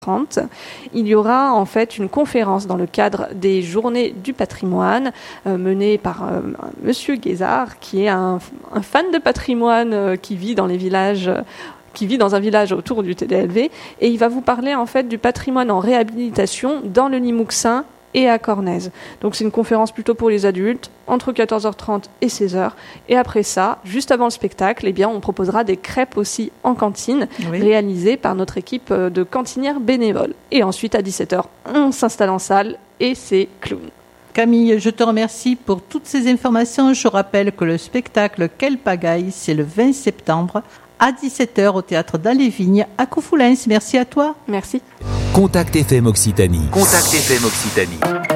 30, il y aura en fait une conférence dans le cadre des Journées du patrimoine menée par Monsieur Guézard, qui est un fan de patrimoine qui vit dans les villages, qui vit dans un village autour du TDLV, et il va vous parler en fait du patrimoine en réhabilitation dans le Limouxin et à Cornaise. Donc c'est une conférence plutôt pour les adultes, entre 14h30 et 16h. Et après ça, juste avant le spectacle, eh bien, on proposera des crêpes aussi en cantine, réalisées par notre équipe de cantinières bénévoles. Et ensuite, à 17h, on s'installe en salle et c'est clown. Camille, je te remercie pour toutes ces informations. Je rappelle que le spectacle Quelle pagaille, c'est le 20 septembre à 17h au Théâtre dans les Vignes à Coufoulens. Merci à toi. Merci. Contact FM Occitanie. Contact FM Occitanie.